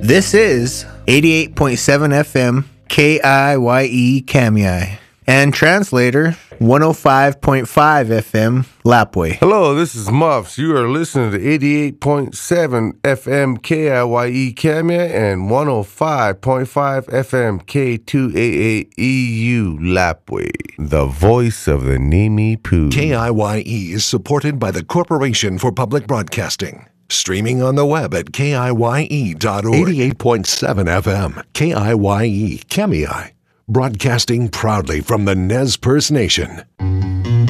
This is 88.7 FM KIYE Kamiyai and translator 105.5 FM Lapwai. Hello, this is Muffs. You are listening to 88.7 FM KIYE Kamiyai and 105.5 FM K2AA Lapwai. The voice of the Nimi Poo. KIYE is supported by the Corporation for Public Broadcasting. Streaming on the web at kiye.org. 88.7 FM, KIYE Kamiyai. Broadcasting proudly from the Nez Perce Nation.